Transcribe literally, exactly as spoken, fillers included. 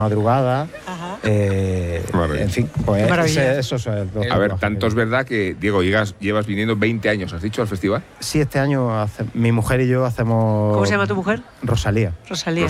madrugada. Ajá. Eh, en fin, pues ese, eso es el A ver, tanto es verdad que, Diego, llegas, llevas viniendo veinte años, ¿has dicho, al festival? Sí, este año hace, mi mujer y yo hacemos... ¿Cómo se llama tu mujer? Rosalía. Rosalía.